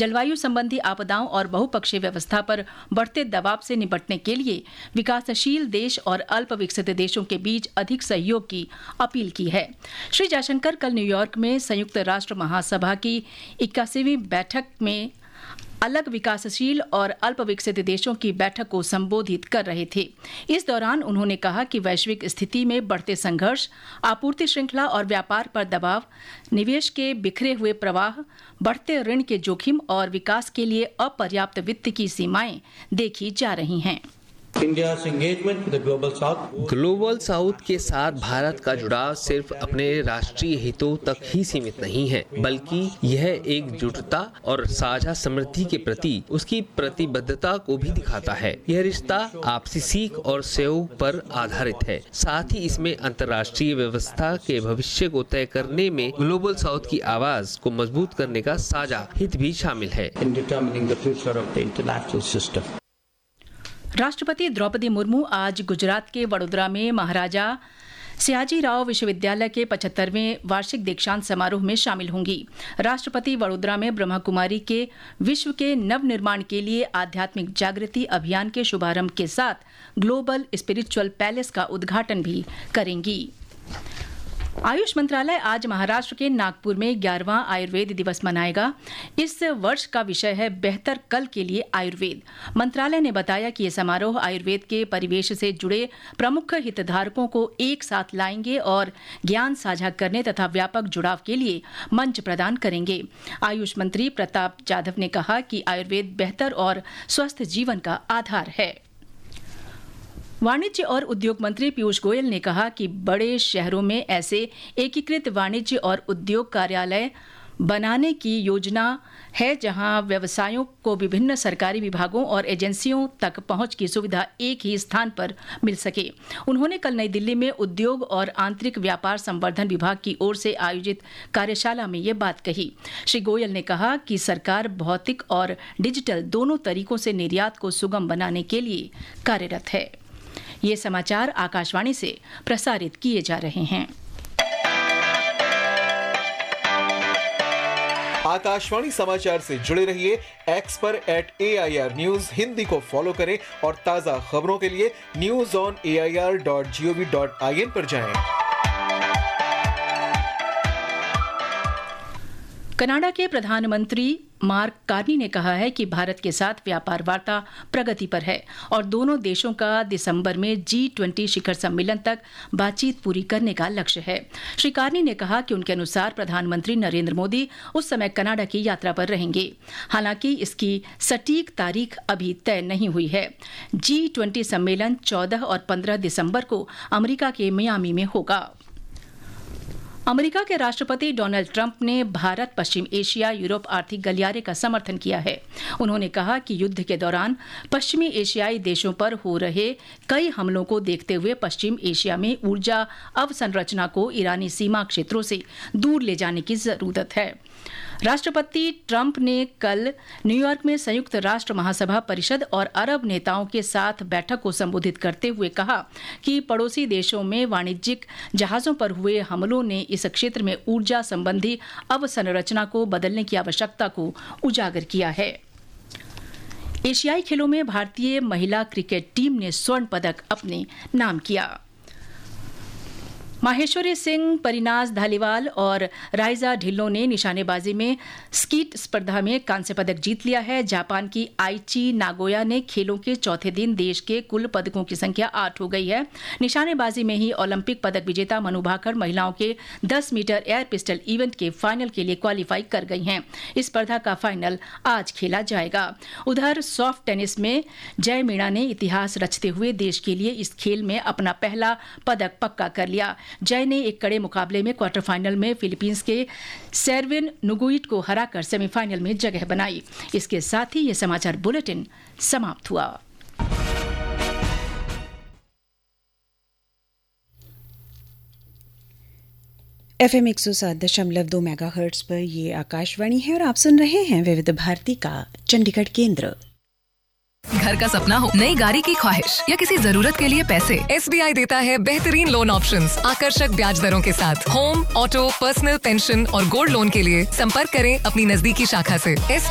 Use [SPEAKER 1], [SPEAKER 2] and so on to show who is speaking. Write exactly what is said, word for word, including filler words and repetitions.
[SPEAKER 1] जलवायु संबंधी आपदाओं और बहुपक्षीय व्यवस्था पर बढ़ते दबाव से निपटने के लिए विकासशील देश और अल्प विकसित देशों के बीच अधिक सहयोग की अपील की है। श्री जयशंकर कल न्यूयॉर्क में संयुक्त राष्ट्र महासभा की इक्यासीवीं बैठक में अलग विकासशील और अल्प विकसित देशों की बैठक को संबोधित कर रहे थे। इस दौरान उन्होंने कहा कि वैश्विक स्थिति में बढ़ते संघर्ष, आपूर्ति श्रृंखला और व्यापार पर दबाव, निवेश के बिखरे हुए प्रवाह, बढ़ते ऋण के जोखिम और विकास के लिए अपर्याप्त वित्त की सीमाएं देखी जा रही हैं।
[SPEAKER 2] ग्लोबल साउथ के साथ भारत का जुड़ाव सिर्फ अपने राष्ट्रीय हितों तक ही सीमित नहीं है, बल्कि यह एकजुटता और साझा समृद्धि के प्रति उसकी प्रतिबद्धता को भी दिखाता है। यह रिश्ता आपसी सीख और सहयोग पर आधारित है। साथ ही इसमें अंतर्राष्ट्रीय व्यवस्था के भविष्य को तय करने में ग्लोबल साउथ की आवाज को मजबूत करने का साझा हित भी शामिल है।
[SPEAKER 1] राष्ट्रपति द्रौपदी मुर्मू आज गुजरात के वडोदरा में महाराजा सयाजीराव विश्वविद्यालय के पचहत्तरवें वार्षिक दीक्षांत समारोह में शामिल होंगी। राष्ट्रपति वडोदरा में ब्रह्मा कुमारी के विश्व के नव निर्माण के लिए आध्यात्मिक जागृति अभियान के शुभारंभ के साथ ग्लोबल स्पिरिचुअल पैलेस का उद्घाटन भी करेंगी। आयुष मंत्रालय आज महाराष्ट्र के नागपुर में ग्यारहवां आयुर्वेद दिवस मनाएगा। इस वर्ष का विषय है बेहतर कल के लिए आयुर्वेद। मंत्रालय ने बताया कि ये समारोह आयुर्वेद के परिवेश से जुड़े प्रमुख हितधारकों को एक साथ लाएंगे और ज्ञान साझा करने तथा व्यापक जुड़ाव के लिए मंच प्रदान करेंगे। आयुष मंत्री प्रताप जाधव ने कहा कि आयुर्वेद बेहतर और स्वस्थ जीवन का आधार है। वाणिज्य और उद्योग मंत्री पीयूष गोयल ने कहा कि बड़े शहरों में ऐसे एकीकृत वाणिज्य और उद्योग कार्यालय बनाने की योजना है जहां व्यवसायों को विभिन्न सरकारी विभागों और एजेंसियों तक पहुंच की सुविधा एक ही स्थान पर मिल सके। उन्होंने कल नई दिल्ली में उद्योग और आंतरिक व्यापार संवर्धन विभाग की ओर से आयोजित कार्यशाला में ये बात कही। श्री गोयल ने कहा कि सरकार भौतिक और डिजिटल दोनों तरीकों से निर्यात को सुगम बनाने के लिए कार्यरत है। ये समाचार आकाशवाणी से प्रसारित किए जा रहे हैं।
[SPEAKER 3] आकाशवाणी समाचार से जुड़े रहिए एक्स पर eight A I R news Hindi को फॉलो करें और ताजा खबरों के लिए news on A I R dot G O V dot I N पर जाएं।
[SPEAKER 1] कनाडा के प्रधानमंत्री मार्क कार्नी ने कहा है कि भारत के साथ व्यापार वार्ता प्रगति पर है और दोनों देशों का दिसंबर में जी ट्वेंटी शिखर सम्मेलन तक बातचीत पूरी करने का लक्ष्य है। श्री कार्नी ने कहा कि उनके अनुसार प्रधानमंत्री नरेंद्र मोदी उस समय कनाडा की यात्रा पर रहेंगे। हालांकि इसकी सटीक तारीख अभी तय नहीं हुई है। जी ट्वेंटी सम्मेलन चौदह और पंद्रह दिसंबर को अमेरिका के मियामी में होगा। अमेरिका के राष्ट्रपति डोनाल्ड ट्रंप ने भारत, पश्चिम एशिया, यूरोप आर्थिक गलियारे का समर्थन किया है। उन्होंने कहा कि युद्ध के दौरान पश्चिमी एशियाई देशों पर हो रहे कई हमलों को देखते हुए पश्चिम एशिया में ऊर्जा अवसंरचना को ईरानी सीमा क्षेत्रों से दूर ले जाने की जरूरत है। राष्ट्रपति ट्रंप ने कल न्यूयॉर्क में संयुक्त राष्ट्र महासभा परिषद और अरब नेताओं के साथ बैठक को संबोधित करते हुए कहा कि पड़ोसी देशों में वाणिज्यिक जहाजों पर हुए हमलों ने इस क्षेत्र में ऊर्जा संबंधी अवसंरचना को बदलने की आवश्यकता को उजागर किया है। एशियाई खेलों में भारतीय महिला क्रिकेट टीम ने स्वर्ण पदक अपने नाम किया। माहेश्वरी सिंह, परिनाज धालीवाल और राइजा ढिल्लों ने निशानेबाजी में स्कीट स्पर्धा में कांस्य पदक जीत लिया है। जापान की आइची नागोया ने खेलों के चौथे दिन देश के कुल पदकों की संख्या आठ हो गई है। निशानेबाजी में ही ओलंपिक पदक विजेता मनु भाकर महिलाओं के दस मीटर एयर पिस्टल इवेंट के फाइनल के लिए क्वालिफाई कर गई हैं। इस स्पर्धा का फाइनल आज खेला जाएगा। उधर सॉफ्ट टेनिस में जय मीणा ने इतिहास रचते हुए देश के लिए इस खेल में अपना पहला पदक पक्का कर लिया। जय ने एक कड़े मुकाबले में क्वार्टर फाइनल में फिलीपींस के सेर्विन नुगुइट को हराकर सेमीफाइनल में जगह बनाई। इसके साथ ही ये समाचार बुलेटिन समाप्त हुआ।
[SPEAKER 4] एफ एम एक सौ सात दशमलव दो मेगाहर्ट्ज पर ये आकाशवाणी है और आप सुन रहे हैं विविध भारती का चंडीगढ़ केंद्र।
[SPEAKER 5] घर का सपना हो, नई गाड़ी की ख्वाहिश या किसी जरूरत के लिए पैसे, एस बी आई देता है बेहतरीन लोन ऑप्शंस, आकर्षक ब्याज दरों के साथ। होम, ऑटो, पर्सनल, पेंशन और गोल्ड लोन के लिए संपर्क करें अपनी नजदीकी शाखा से।